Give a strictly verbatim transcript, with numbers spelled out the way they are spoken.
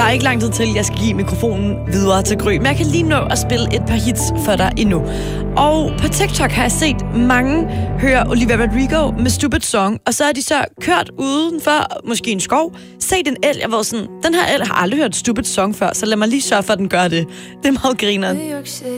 har ikke lang tid til, jeg skal give mikrofonen videre til Gry, men jeg kan lige nå at spille et par hits for dig endnu. Og på TikTok har jeg set mange høre Olivia Rodrigo med Stupid Song, og så har de så kørt udenfor, måske en skov, set en elg, og var sådan, den her elg har aldrig hørt Stupid Song før, så lad mig lige sørge for, at den gør det. Det er meget grineren.